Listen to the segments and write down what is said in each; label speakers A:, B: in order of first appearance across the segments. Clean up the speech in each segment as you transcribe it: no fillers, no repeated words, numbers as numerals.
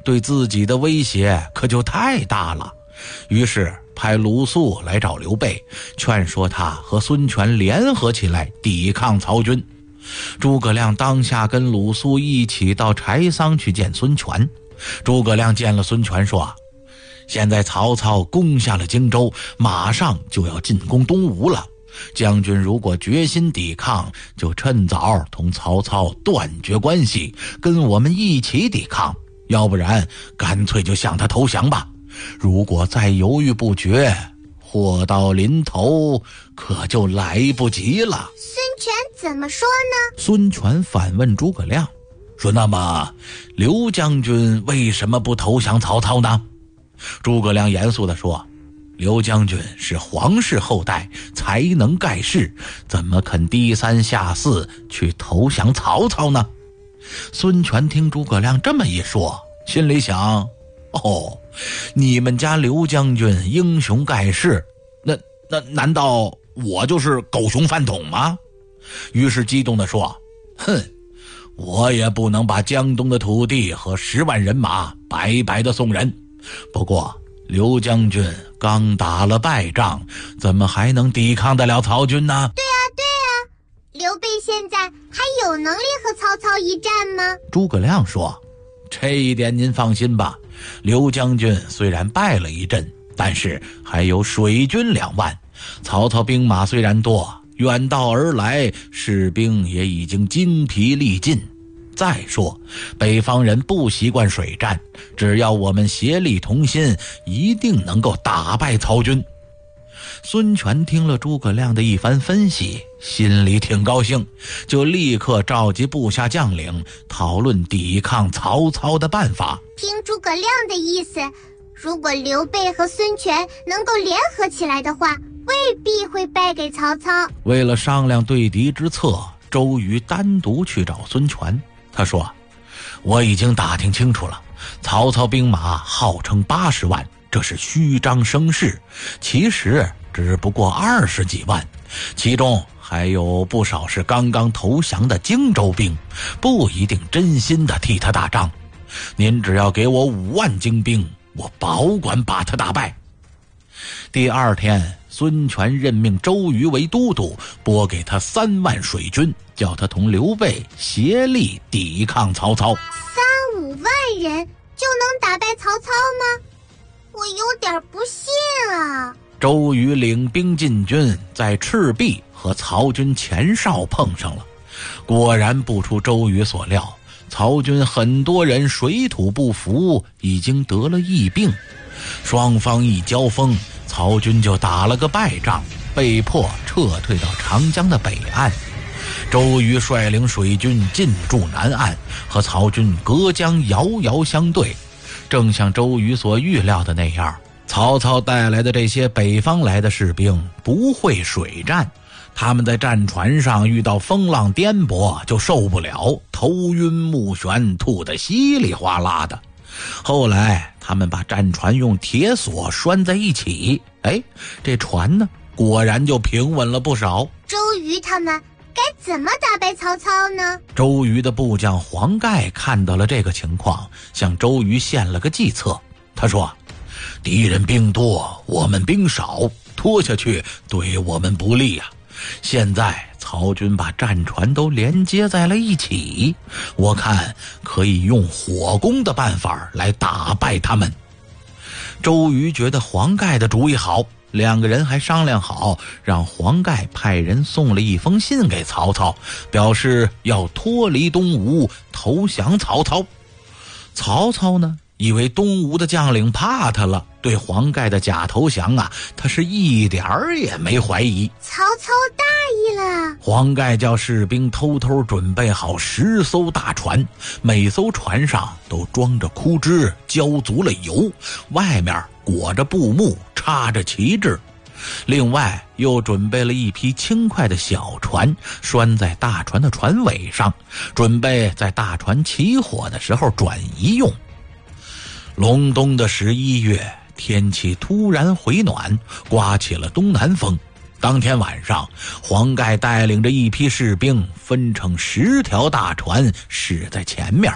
A: 对自己的威胁可就太大了。于是派鲁肃来找刘备，劝说他和孙权联合起来抵抗曹军。诸葛亮当下跟鲁肃一起到柴桑去见孙权。诸葛亮见了孙权说，现在曹操攻下了荆州，马上就要进攻东吴了，将军如果决心抵抗，就趁早同曹操断绝关系，跟我们一起抵抗，要不然干脆就向他投降吧。如果再犹豫不决，祸到临头可就来不及了。
B: 孙权怎么说呢？
A: 孙权反问诸葛亮说，那么刘将军为什么不投降曹操呢？诸葛亮严肃地说，刘将军是皇室后代，才能盖世，怎么肯低三下四去投降曹操呢？孙权听诸葛亮这么一说，心里想，你们家刘将军英雄盖世，那难道我就是狗熊饭桶吗？于是激动地说，我也不能把江东的土地和10万人马白白的送人。不过刘将军刚打了败仗，怎么还能抵抗得了曹军呢？
B: 对啊，刘备现在还有能力和曹操一战吗？
A: 诸葛亮说，这一点您放心吧，刘将军虽然败了一阵，但是还有水军2万，曹操兵马虽然多，远道而来，士兵也已经精疲力尽。再说北方人不习惯水战，只要我们协力同心，一定能够打败曹军。孙权听了诸葛亮的一番分析，心里挺高兴，就立刻召集部下将领讨论抵抗曹操的办法。
B: 听诸葛亮的意思，如果刘备和孙权能够联合起来的话，未必会败给曹操。
A: 为了商量对敌之策，周瑜单独去找孙权。他说，我已经打听清楚了，曹操兵马号称80万，这是虚张声势，其实只不过20几万，其中还有不少是刚刚投降的荆州兵，不一定真心的替他打仗。您只要给我5万精兵，我保管把他打败。第2天，孙权任命周瑜为都督，拨给他3万水军，叫他同刘备协力抵抗曹操。
B: 3、5万人就能打败曹操吗？我有点不信啊。
A: 周瑜领兵进军，在赤壁和曹军前哨碰上了，果然不出周瑜所料，曹军很多人水土不服，已经得了疫病。双方一交锋，曹军就打了个败仗，被迫撤退到长江的北岸。周瑜率领水军进驻南岸，和曹军隔江遥遥相对。正像周瑜所预料的那样，曹操带来的这些北方来的士兵不会水战，他们在战船上遇到风浪颠簸就受不了，头晕目眩，吐得稀里哗啦的。后来他们把战船用铁索拴在一起，这船呢果然就平稳了不少。
B: 周瑜他们该怎么打败曹操呢？
A: 周瑜的部将黄盖看到了这个情况，向周瑜献了个计策。他说，敌人兵多，我们兵少，拖下去对我们不利啊。现在曹军把战船都连接在了一起，我看可以用火攻的办法来打败他们。周瑜觉得黄盖的主意好，两个人还商量好，让黄盖派人送了一封信给曹操，表示要脱离东吴，投降曹操。曹操呢，以为东吴的将领怕他了，对黄盖的假投降他是一点儿也没怀疑。
B: 曹操大意了。
A: 黄盖叫士兵偷偷准备好10艘大船，每艘船上都装着枯枝，浇足了油，外面裹着布幕，插着旗帜。另外又准备了一批轻快的小船，拴在大船的船尾上，准备在大船起火的时候转移用。隆冬的11月，天气突然回暖，刮起了东南风。当天晚上，黄盖带领着一批士兵分成10条大船驶在前面，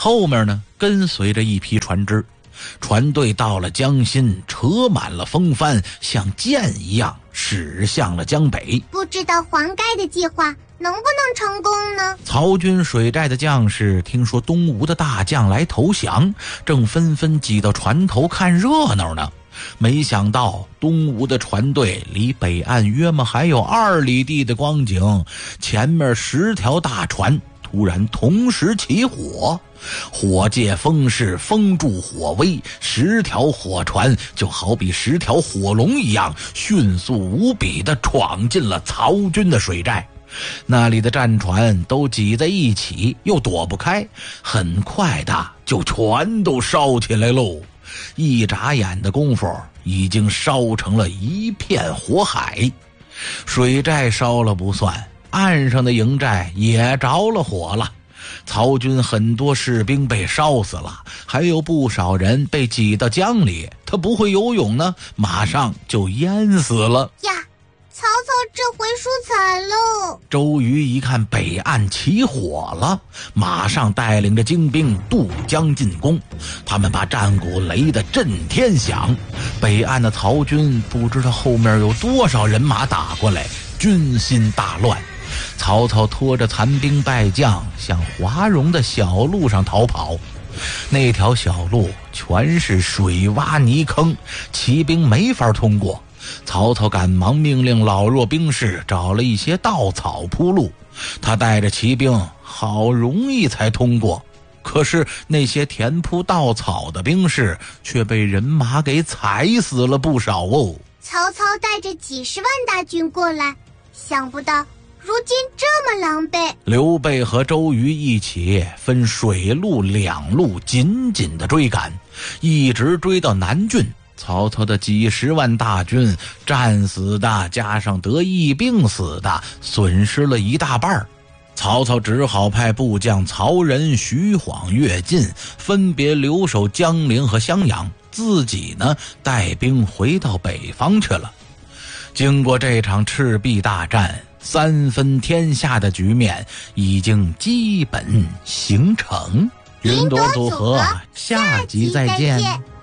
A: 后面呢跟随着一批船只。船队到了江心，扯满了风帆，像箭一样驶向了江北。
B: 不知道黄盖的计划能不能成功呢？
A: 曹军水寨的将士听说东吴的大将来投降，正纷纷挤到船头看热闹呢。没想到东吴的船队离北岸约莫还有2里地的光景，前面10条大船突然同时起火，火借风势，风助火威，10条火船就好比10条火龙一样，迅速无比地闯进了曹军的水寨。那里的战船都挤在一起，又躲不开，很快的就全都烧起来喽。一眨眼的功夫，已经烧成了一片火海。水寨烧了不算，岸上的营寨也着了火了。曹军很多士兵被烧死了，还有不少人被挤到江里，他不会游泳呢，马上就淹死了
B: 呀！曹操这回输惨喽！
A: 周瑜一看北岸起火了，马上带领着精兵渡江进攻。他们把战鼓擂得震天响，北岸的曹军不知道后面有多少人马打过来，军心大乱。曹操拖着残兵败将向华容的小路上逃跑，那条小路全是水洼泥坑，骑兵没法通过。曹操赶忙命令老弱兵士找了一些稻草铺路，他带着骑兵好容易才通过。可是那些填铺稻草的兵士却被人马给踩死了不少哦。
B: 曹操带着几10万大军过来，想不到如今这么狼狈。
A: 刘备和周瑜一起分水陆2路紧紧地追赶，一直追到南郡。曹操的几10万大军，战死的加上得疫病死的，损失了一大半。曹操只好派部将曹仁、徐晃、乐进分别留守江陵和襄阳，自己呢带兵回到北方去了。经过这场赤壁大战，3分天下的局面已经基本形成。云朵组合，下集再见。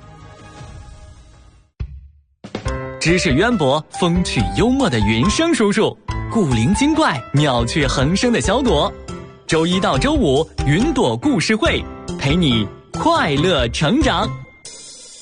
C: 知识渊博、风趣幽默的云生叔叔，古灵精怪、妙趣横生的小朵。周1到周5，云朵故事会，陪你快乐成长。